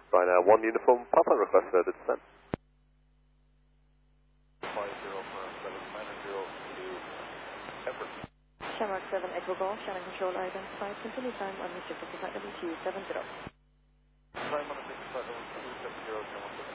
Ryanair 1 uniform, Papa request further descent. 50 for 790 to Everett. Shamrock 7 Echo Golf, Shannon Control identified. Continue time on restricted to flight level 270. Time on a flight level 270, Shamrock 7.